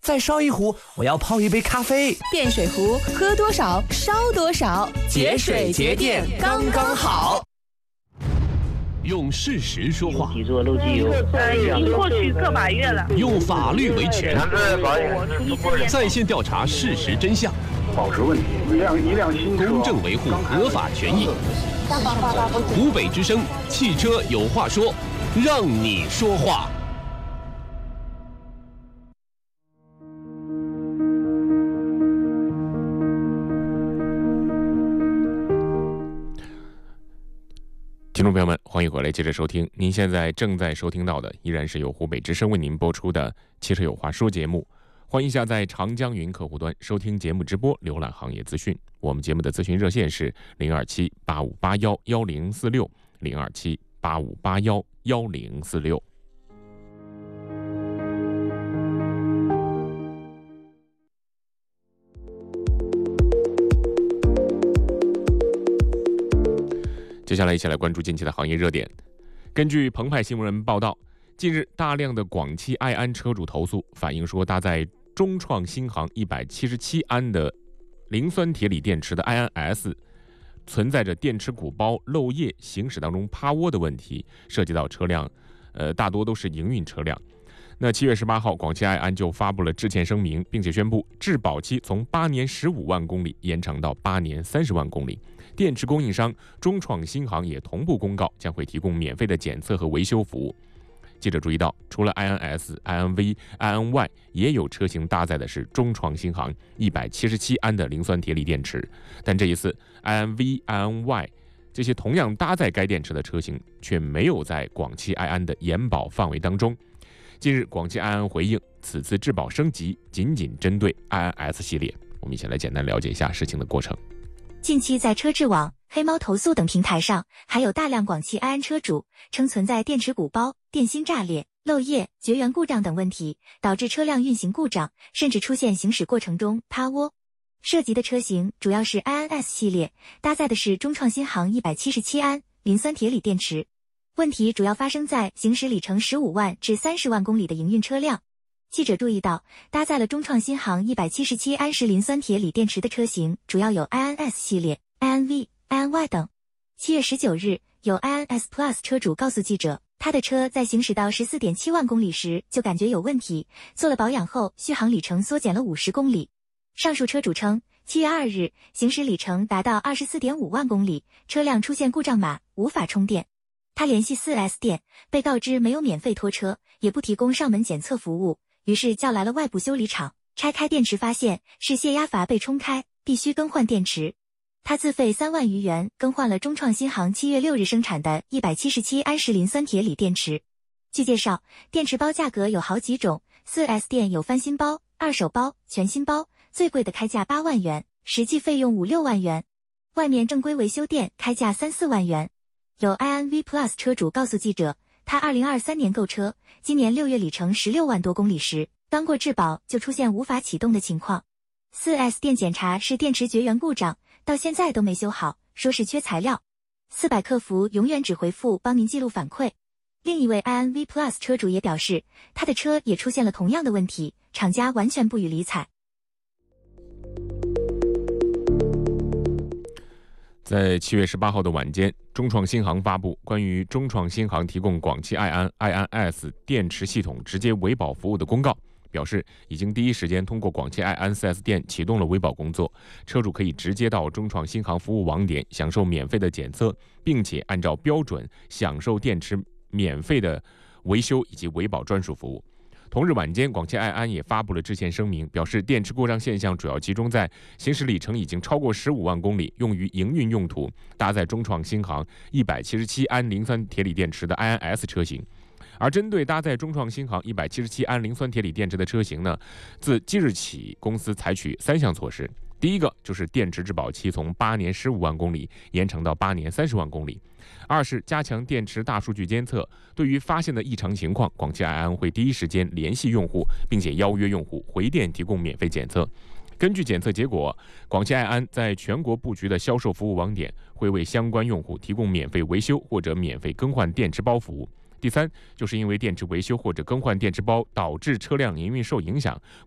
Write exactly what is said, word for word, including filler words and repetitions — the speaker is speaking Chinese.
再烧一壶，我要泡一杯咖啡。 电水壶喝多少烧多少，节水节电刚刚好。 用事实说话， 呃，已经过去个把月了。 用法律维权，在线调查事实真相， 保持问题，一辆一辆新车， 公正维护合法权益。湖北之声汽车有话说，让你说话。听众朋友们，欢迎回来，接着收听。您现在正在收听到的，依然是由湖北之声为您播出的《汽车有话说》节目。欢迎下载长江云客户端收听节目直播，浏览行业资讯。我们节目的咨询热线是零二七八五八幺幺零四六零二七八五八幺幺零四六。接下来一起来关注近期的行业热点。根据澎湃新闻报道，近日大量的广汽埃安车主投诉，反映说搭载中创新航一百七十七安的磷酸铁锂电池的 I N S 存在着电池鼓包漏液、行驶当中趴窝的问题，涉及到车辆，呃，大多都是营运车辆。那七月十八号，广汽埃安就发布了致歉声明，并且宣布质保期从八年十五万公里延长到八年三十万公里。电池供应商中创新航也同步公告，将会提供免费的检测和维修服务。记者注意到，除了 I N S、I N V、I N Y， 也有车型搭载的是中创新航一百七十七安的磷酸铁锂电池，但这一次 I N V、I N Y 这些同样搭载该电池的车型却没有在广汽埃安的延保范围当中。近日，广汽埃安回应，此次质保升级仅仅针对 I N S 系列。我们一起来简单了解一下事情的过程。 近期在车质网、黑猫投诉等平台上，还有大量广汽埃安车主称存在电池鼓包、电芯炸裂、漏液、绝缘故障等问题，导致车辆运行故障，甚至出现行驶过程中趴窝。涉及的车型主要是 I N S 系列，搭载的是中创新航一百七十七安磷酸铁锂电池。问题主要发生在行驶里程十五万至三十万公里的营运车辆。记者注意到，搭载了中创新航一百七十七安时磷酸铁锂电池的车型主要有 I N S 系列、I N V、I N Y 等。七月十九日，有 I N S Plus 车主告诉记者，他的车在行驶到 十四点七万公里时就感觉有问题，做了保养后续航里程缩减了五十公里。上述车主称，七月二日行驶里程达到 二十四点五万公里，车辆出现故障码，无法充电。他联系 四 S 店，被告知没有免费拖车，也不提供上门检测服务，于是叫来了外部修理厂，拆开电池发现是泄压阀被冲开，必须更换电池。他自费三万余元更换了中创新航七月六日生产的一百七十七安时磷酸铁锂电池。据介绍，电池包价格有好几种， 四 S 店有翻新包、二手包、全新包，最贵的开价八万元，实际费用五六万元。外面正规维修店开价三四万元。有 I N V Plus 车主告诉记者，他二零二三年购车，今年六月里程十六万多公里时，刚过质保就出现无法启动的情况。四 S 店检查是电池绝缘故障，到现在都没修好，说是缺材料。四百客服永远只回复帮您记录反馈。另一位 I N V Plus 车主也表示，他的车也出现了同样的问题，厂家完全不予理睬。 在七月十八号的晚间，中创新航发布关于中创新航提供广汽埃安 I N S 电池系统直接维保服务的公告，表示已经第一时间通过广汽埃安 四 S 店启动了维保工作，车主可以直接到中创新航服务网点享受免费的检测，并且按照标准享受电池免费的维修以及维保专属服务。同日晚间，广汽埃安也发布了致歉声明，表示电池故障现象主要集中在行驶里程已经超过十五万公里，用于营运用途，搭载中创新航一百七十七安磷酸铁锂电池的 I N S 车型。而针对搭载中创新航一百七十七安磷酸铁锂电池的车型呢，自即日起，公司采取三项措施。第一个就是电池质保期从八年十五万公里延长到八年三十万公里。二是加强电池大数据监测，对于发现的异常情况，广汽埃安会第一时间联系用户，并且邀约用户回电提供免费检测。根据检测结果，广汽埃安在全国布局的销售服务网点会为相关用户提供免费维修或者免费更换电池包服务。第三，就是因为电池维修或者更换电池包导致车辆营运受影响，